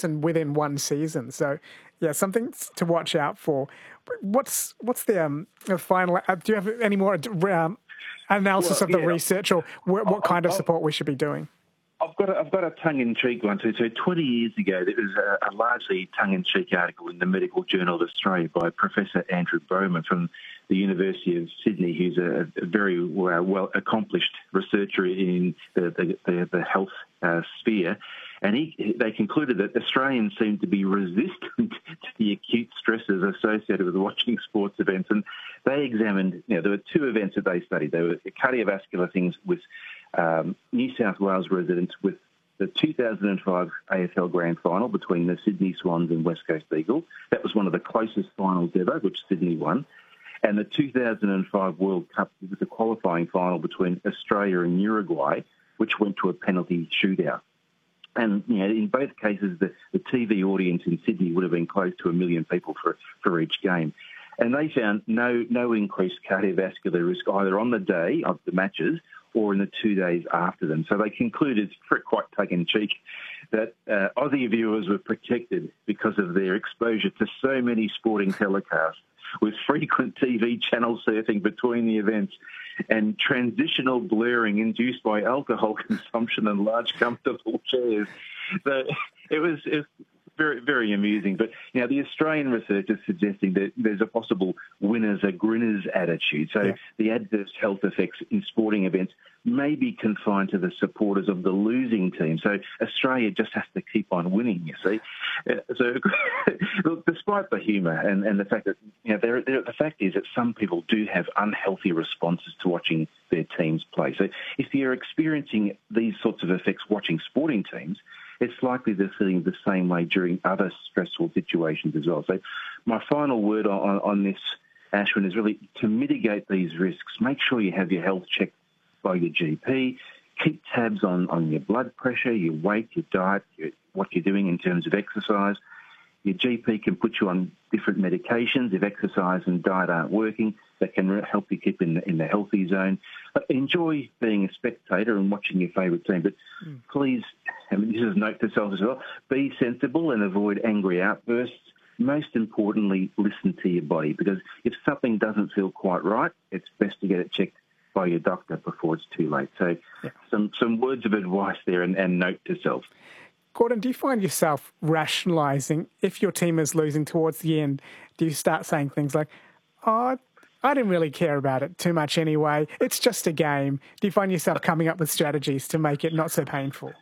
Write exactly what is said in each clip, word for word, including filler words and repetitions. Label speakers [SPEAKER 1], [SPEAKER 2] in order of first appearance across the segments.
[SPEAKER 1] person within one season. So, yeah, something to watch out for. What's what's the, um, the final... Uh, do you have any more um, analysis
[SPEAKER 2] well,
[SPEAKER 1] of the
[SPEAKER 2] yeah,
[SPEAKER 1] research or what, what kind
[SPEAKER 2] I'll,
[SPEAKER 1] of support we should be doing?
[SPEAKER 2] I've got a, I've got a tongue-in-cheek one too. So twenty years ago, there was a, a largely tongue-in-cheek article in the Medical Journal of Australia by Professor Andrew Bowman from the University of Sydney, who's a, a very well, well accomplished researcher in the, the, the, the health uh, sphere. And he, they concluded that Australians seem to be resistant to the acute stresses associated with watching sports events. And they examined, you know, there were two events that they studied. There were cardiovascular things with um, New South Wales residents with the two thousand five A F L Grand Final between the Sydney Swans and West Coast Eagles. That was one of the closest finals ever, which Sydney won. And the two thousand five World Cup was a qualifying final between Australia and Uruguay, which went to a penalty shootout. And, you know, in both cases, the, the T V audience in Sydney would have been close to a million people for, for each game. And they found no no increased cardiovascular risk either on the day of the matches or in the two days after them. So they concluded, quite tongue-in-cheek, that uh, Aussie viewers were protected because of their exposure to so many sporting telecasts, with frequent T V channel surfing between the events and transitional blurring induced by alcohol consumption and large comfortable chairs. So it was, it was very, very amusing. But, you know, the Australian research is suggesting that there's a possible winners are grinners attitude. So yeah. the adverse health effects in sporting events may be confined to the supporters of the losing team. So Australia just has to keep on winning, you see. Uh, so look, despite the humour and, and the fact that, you know, there, there, the fact is that some people do have unhealthy responses to watching their teams play. So if you're experiencing these sorts of effects watching sporting teams, it's likely they're feeling the same way during other stressful situations as well. So my final word on, on this, Ashwin, is really to mitigate these risks, make sure you have your health checked by your G P. Keep tabs on, on your blood pressure, your weight, your diet, your, what you're doing in terms of exercise. Your G P can put you on different medications if exercise and diet aren't working. That can help you keep in the, in the healthy zone. But enjoy being a spectator and watching your favourite team. But mm. please, I mean, this is a note to self as well, be sensible and avoid angry outbursts. Most importantly, listen to your body, because if something doesn't feel quite right, it's best to get it checked by your doctor before it's too late. So yeah. some, some words of advice there and, and note to self.
[SPEAKER 1] Gordon, do you find yourself rationalising if your team is losing towards the end? Do you start saying things like, oh, I didn't really care about it too much anyway. It's just a game. Do you find yourself coming up with strategies to make it not so painful?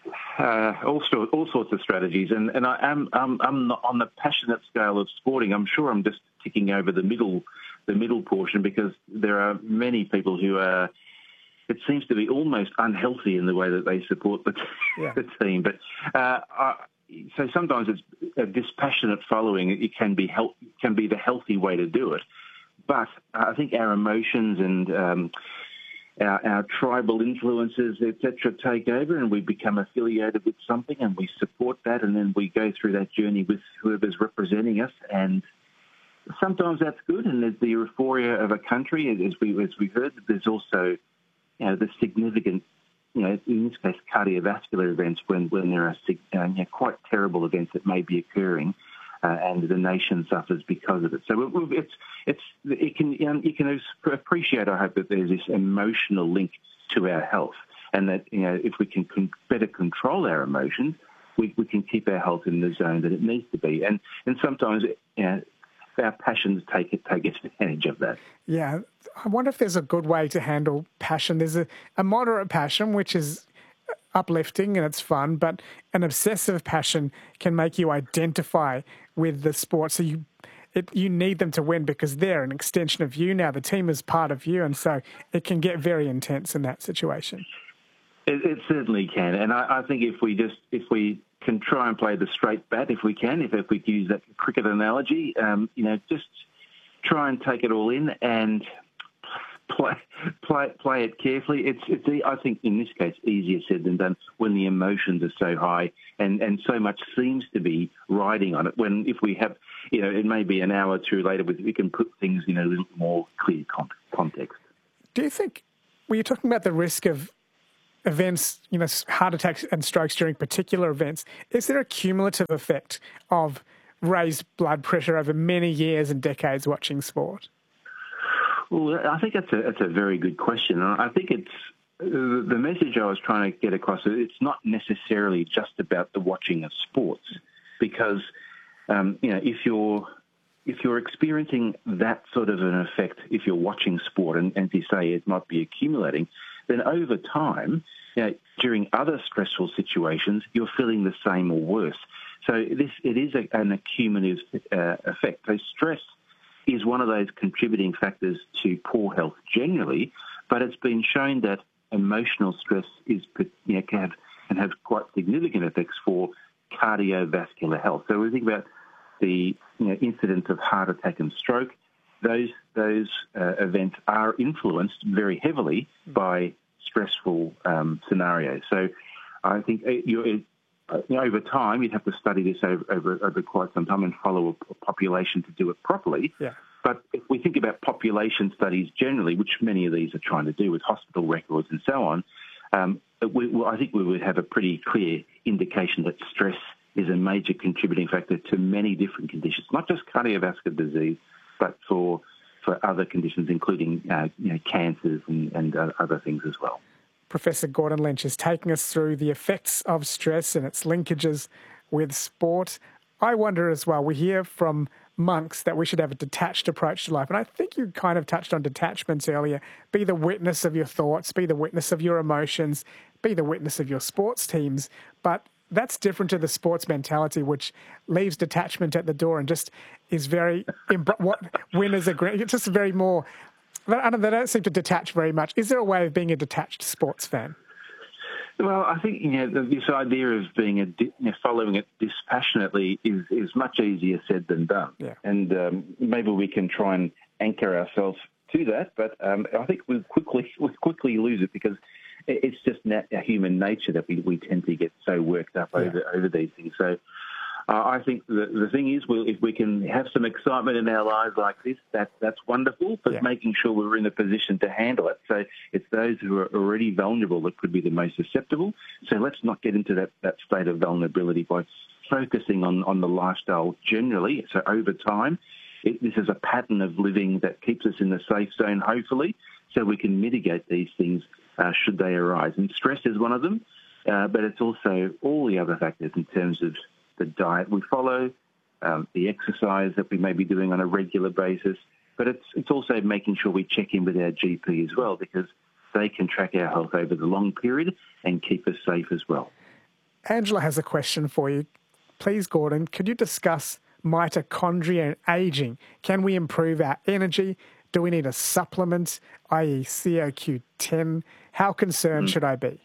[SPEAKER 2] Uh, all, all sorts of strategies. And, and I am I'm, I'm not on the passionate scale of sporting. I'm sure I'm just ticking over the middle the middle portion, because there are many people who are, it seems to be almost unhealthy in the way that they support the, yeah. the team. But uh, I, so sometimes it's a dispassionate following. It can be help, can be the healthy way to do it. But I think our emotions and um, our, our tribal influences, et cetera, take over, and we become affiliated with something, and we support that, and then we go through that journey with whoever's representing us. And sometimes that's good, and there's the euphoria of a country, as we as we heard. There's also, you know, the significant, you know, in this case, cardiovascular events when, when there are uh, you know, quite terrible events that may be occurring, uh, and the nation suffers because of it. So it's it's it can you, know, you can appreciate, I hope, that there's this emotional link to our health, and that, you know, if we can con- better control our emotions, we we can keep our health in the zone that it needs to be. And and sometimes, you know, our passions take it, take advantage of that.
[SPEAKER 1] Yeah. I wonder if there's a good way to handle passion. There's a, a moderate passion, which is uplifting and it's fun, but an obsessive passion can make you identify with the sport. So you it, you need them to win because they're an extension of you now. The team is part of you, and so it can get very intense in that situation.
[SPEAKER 2] It, it certainly can. And I, I think if we just, if we can try and play the straight bat if we can, if, if we use that cricket analogy, um, you know, just try and take it all in and play play play it carefully. It's, it's I think in this case, easier said than done when the emotions are so high and, and so much seems to be riding on it. When if we have, you know, it may be an hour or two later, we can put things in a little more clear context.
[SPEAKER 1] Do you think, were you talking about the risk of events, you know, heart attacks and strokes during particular events, is there a cumulative effect of raised blood pressure over many years and decades watching sport?
[SPEAKER 2] Well, I think that's a, that's a very good question. I think it's the message I was trying to get across. It's not necessarily just about the watching of sports, because um, you know, if you're if you're experiencing that sort of an effect, if you're watching sport, and, and as you say, it might be accumulating, then over time, you know, during other stressful situations, you're feeling the same or worse. So this it is a, an accumulative uh, effect. So stress is one of those contributing factors to poor health generally, but it's been shown that emotional stress is, you know, can have, can have quite significant effects for cardiovascular health. So we think about the, you know, incidence of heart attack and stroke. Those those uh, events are influenced very heavily by stressful um, scenarios. So I think you're, uh, you know, over time you'd have to study this over, over, over quite some time and follow a population to do it properly.
[SPEAKER 1] Yeah.
[SPEAKER 2] But if we think about population studies generally, which many of these are trying to do with hospital records and so on, um, we, well, I think we would have a pretty clear indication that stress is a major contributing factor to many different conditions, not just cardiovascular disease, but for for other conditions, including uh, you know, cancers and, and uh, other things as well.
[SPEAKER 1] Professor Gordon Lynch is taking us through the effects of stress and its linkages with sport. I wonder as well, we hear from monks that we should have a detached approach to life. And I think you kind of touched on detachments earlier. Be the witness of your thoughts, be the witness of your emotions, be the witness of your sports teams. But that's different to the sports mentality, which leaves detachment at the door and just is very, what winners are great. It's just very more, I don't, they don't seem to detach very much. Is there a way of being a detached sports fan?
[SPEAKER 2] Well, I think, you know, this idea of being a, you know, following it dispassionately is, is much easier said than done.
[SPEAKER 1] Yeah.
[SPEAKER 2] And um, maybe we can try and anchor ourselves to that, but um, I think we quickly we quickly lose it, because it's just nat- human nature that we, we tend to get so worked up yeah. over over these things. So uh, I think the, the thing is, we'll, if we can have some excitement in our lives like this, that that's wonderful, but yeah. making sure we're in a position to handle it. So it's those who are already vulnerable that could be the most susceptible. So let's not get into that, that state of vulnerability by focusing on, on the lifestyle generally. So over time, it, this is a pattern of living that keeps us in the safe zone, hopefully, so we can mitigate these things uh, should they arise. And stress is one of them, uh, but it's also all the other factors in terms of the diet we follow, um, the exercise that we may be doing on a regular basis, but it's it's also making sure we check in with our G P as well, because they can track our health over the long period and keep us safe as well.
[SPEAKER 1] Angela has a question for you. Please, Gordon, could you discuss mitochondria and ageing? Can we improve our energy? Do we need a supplement, that is C O Q ten? How concerned mm. should I be?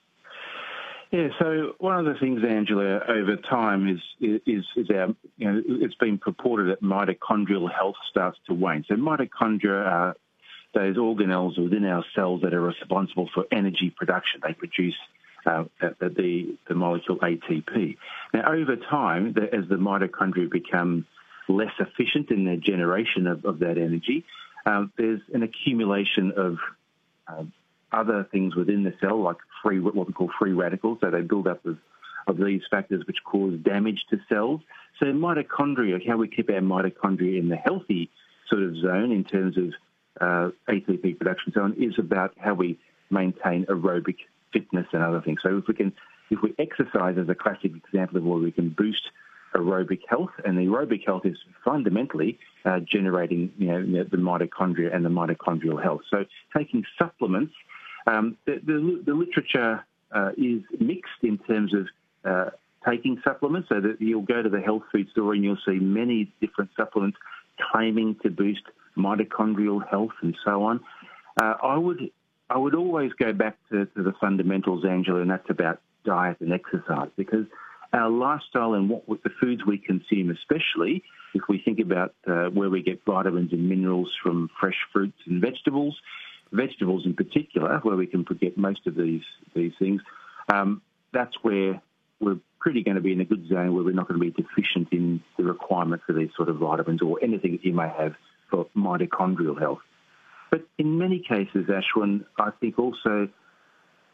[SPEAKER 2] Yeah, so one of the things, Angela, over time is is is our, you know, it's been purported that mitochondrial health starts to wane. So mitochondria are those organelles within our cells that are responsible for energy production. They produce uh, the, the the molecule A T P. Now, over time, the, as the mitochondria become less efficient in their generation of, of that energy, um, there's an accumulation of uh, other things within the cell, like free, what we call free radicals. So they build up of, of these factors which cause damage to cells. So mitochondria, how we keep our mitochondria in the healthy sort of zone in terms of uh, A T P production, so on, is about how we maintain aerobic fitness and other things. So if we can, if we exercise as a classic example of where we can boost aerobic health, and the aerobic health is fundamentally uh, generating, you know, the mitochondria and the mitochondrial health. So taking supplements. Um, the, the, the literature uh, is mixed in terms of uh, taking supplements, so that you'll go to the health food store and you'll see many different supplements claiming to boost mitochondrial health and so on. Uh, I would I would always go back to, to the fundamentals, Angela, and that's about diet and exercise, because our lifestyle and what the foods we consume, especially if we think about uh, where we get vitamins and minerals from fresh fruits and vegetables, vegetables in particular, where we can get most of these these things, um, that's where we're pretty going to be in a good zone where we're not going to be deficient in the requirements for these sort of vitamins or anything that you may have for mitochondrial health. But in many cases, Ashwin, I think also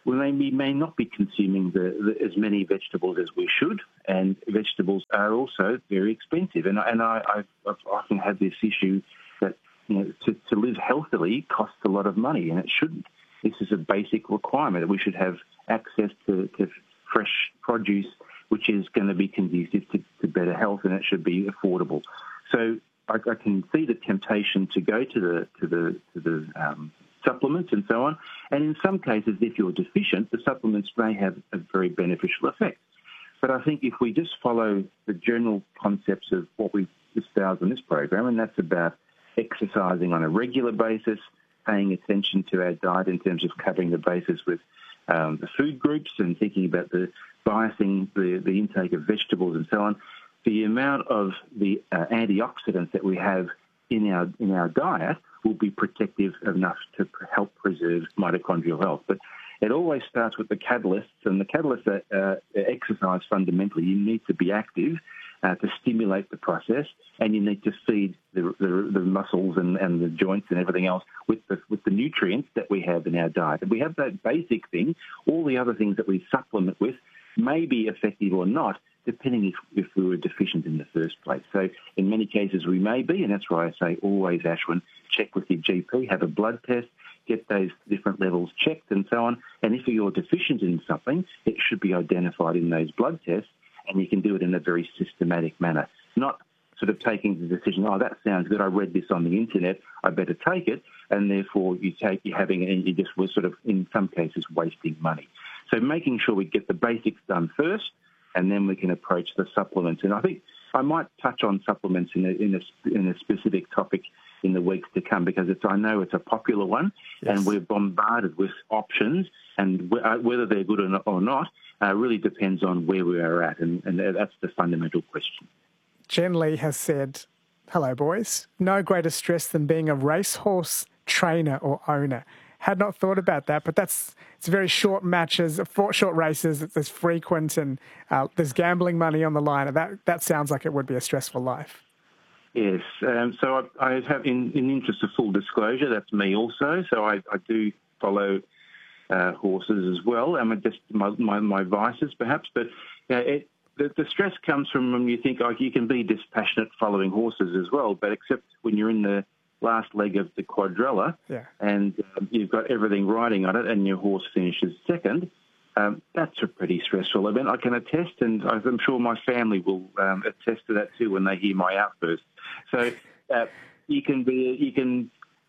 [SPEAKER 2] we may, we may not be consuming the, the, as many vegetables as we should, and vegetables are also very expensive. And, and I, I've, I've often had this issue that you know, to, to live healthily costs a lot of money, and it shouldn't. This is a basic requirement that we should have access to, to fresh produce, which is going to be conducive to, to better health, and it should be affordable. So I, I can see the temptation to go to the to the to the um, supplements and so on. And in some cases, if you're deficient, the supplements may have a very beneficial effect. But I think if we just follow the general concepts of what we espouse in this program, and that's about exercising on a regular basis, paying attention to our diet in terms of covering the bases with um, the food groups and thinking about the biasing the, the intake of vegetables and so on, the amount of the uh, antioxidants that we have in our in our diet will be protective enough to help preserve mitochondrial health. But it always starts with the catalysts, and the catalysts are uh, exercise fundamentally. You need to be active uh, to stimulate the process, and you need to feed the, the, the muscles and, and the joints and everything else with the, with the nutrients that we have in our diet. And we have that basic thing. All the other things that we supplement with may be effective or not, depending if, if we were deficient in the first place. So in many cases we may be, and that's why I say always, Ashwin, check with your G P, have a blood test, get those different levels checked and so on. And if you're deficient in something, it should be identified in those blood tests, and you can do it in a very systematic manner, not sort of taking the decision, oh, that sounds good, I read this on the internet, I better take it, and therefore you take, you're having, and you just were sort of, in some cases, wasting money. So making sure we get the basics done first, and then we can approach the supplements. And I think I might touch on supplements in a, in a, in a specific topic in the weeks to come, because it's, I know it's a popular one, yes. And we're bombarded with options, and whether they're good or not uh, really depends on where we are at, and, and that's the fundamental question.
[SPEAKER 1] Jen Lee has said, hello, boys. No greater stress than being a racehorse trainer or owner. Had not thought about that, but that's it's very short matches, short races. It's frequent, and uh, there's gambling money on the line. And that that sounds like it would be a stressful life.
[SPEAKER 2] Yes. Um, so I, I have, in, in the interest of full disclosure, that's me also. So I, I do follow uh, horses as well. I'm just my, my, my vices, perhaps, but uh, it, the, the stress comes from when you think, oh, you can be dispassionate following horses as well, but except when you're in the last leg of the quadrella, yeah. and um, you've got everything riding on it, and your horse finishes second, um, that's a pretty stressful event. I can attest, and I'm sure my family will um, attest to that too when they hear my outburst. So uh, you can be, you can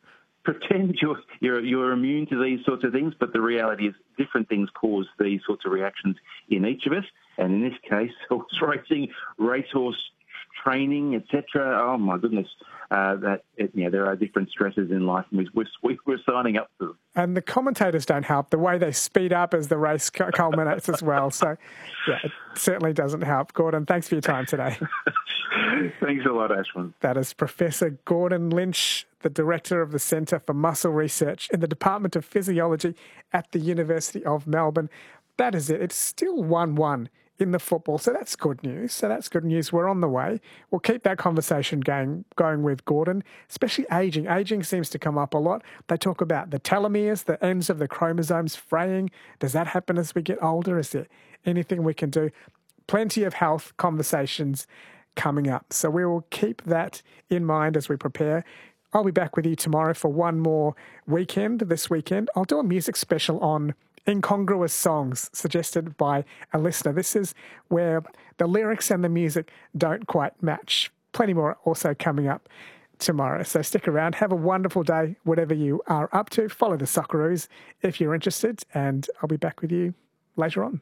[SPEAKER 2] pretend you're, you're you're immune to these sorts of things, but the reality is different things cause these sorts of reactions in each of us. And in this case, horse racing, racehorse training, et cetera. Oh my goodness, uh, that it, you know, there are different stresses in life, and we're, we're, we're signing up to them. And
[SPEAKER 1] the commentators don't help. The way they speed up as the race culminates as well. So, yeah, it certainly doesn't help. Gordon, thanks for your time today.
[SPEAKER 2] Thanks a lot, Ashwin.
[SPEAKER 1] That is Professor Gordon Lynch, the Director of the Centre for Muscle Research in the Department of Physiology at the University of Melbourne. That is it. It's still one one in the football, so that's good news. So that's good news. We're on the way. We'll keep that conversation going, going with Gordon, especially ageing. Ageing seems to come up a lot. They talk about the telomeres, the ends of the chromosomes fraying. Does that happen as we get older? Is there anything we can do? Plenty of health conversations coming up. So we will keep that in mind as we prepare. I'll be back with you tomorrow for one more weekend. This weekend, I'll do a music special on incongruous songs suggested by a listener. This is where the lyrics and the music don't quite match. Plenty more also coming up tomorrow. So stick around. Have a wonderful day, whatever you are up to. Follow the Socceroos if you're interested, and I'll be back with you later on.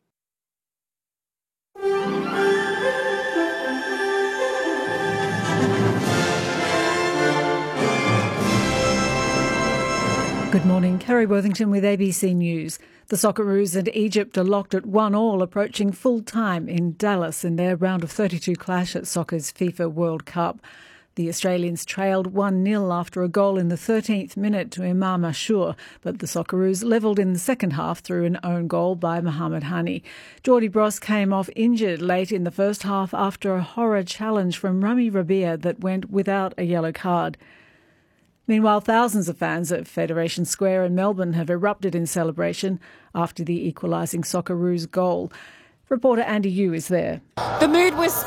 [SPEAKER 3] Good morning, Kerry Worthington with A B C News. The Socceroos and Egypt are locked at one all, approaching full time in Dallas in their round of thirty-two clash at soccer's FIFA World Cup. The Australians trailed one nil after a goal in the thirteenth minute to Imam Ashur, but the Socceroos levelled in the second half through an own goal by Mohamed Hani. Jordy Bros came off injured late in the first half after a horror challenge from Rami Rabia that went without a yellow card. Meanwhile, thousands of fans at Federation Square in Melbourne have erupted in celebration after the equalising Socceroos goal. Reporter Andy Yu is there.
[SPEAKER 4] The mood was